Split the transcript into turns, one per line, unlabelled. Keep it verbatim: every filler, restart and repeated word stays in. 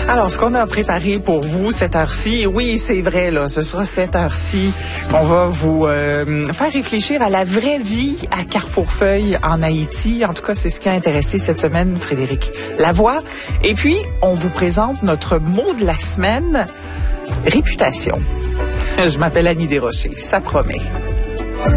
Alors, ce qu'on a préparé pour vous cette heure-ci, oui, c'est vrai, là, ce sera cette heure-ci qu'on va vous euh, faire réfléchir à la vraie vie à Carrefourfeuille en Haïti. En tout cas, c'est ce qui a intéressé cette semaine Frédéric Lavoie. Et puis, on vous présente notre mot de la semaine, réputation. Je m'appelle Annie Desrochers, ça promet.